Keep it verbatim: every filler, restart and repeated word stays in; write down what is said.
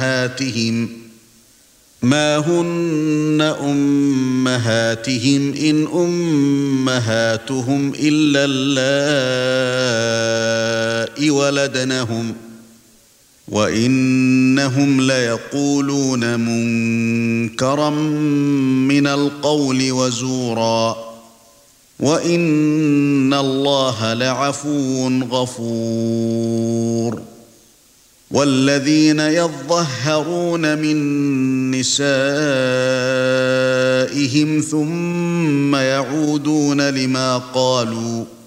أمهاتهم ما هن أمهاتهم إن أمهاتهم إلا اللائي ولدنهم وإنهم ليقولون منكرا من القول وزورا وإن الله لعفو غفور والذين يظهرون من نسائهم ثم يعودون لما قالوا